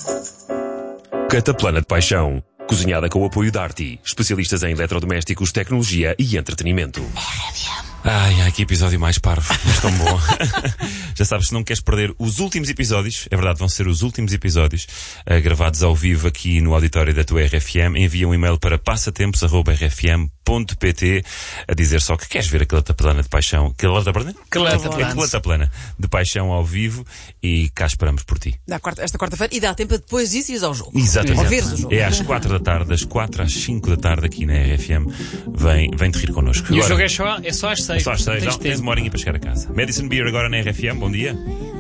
Cataplana de Paixão. Cozinhada com o apoio da Arti, especialistas em eletrodomésticos, tecnologia e entretenimento. Ai, que episódio mais parvo, mas tão bom. Já sabes, se não queres perder os últimos episódios, é verdade, vão ser os últimos episódios gravados ao vivo aqui no auditório da tua RFM, envia um e-mail para passatempos@rfm.pt a dizer só que queres ver a Cataplana de Paixão. Cataplana de Paixão ao vivo e cá esperamos por ti. Esta quarta-feira, e dá tempo a depois disso e ir ao jogo. Exatamente. Ou veres o jogo. É às 4 da tarde, das 4 às 5 da tarde aqui na RFM. Vem-te rir connosco. E agora, o jogo é só às 6. só às 6, tens uma horinha para chegar a casa. Madison Beer agora na RFM, bom dia.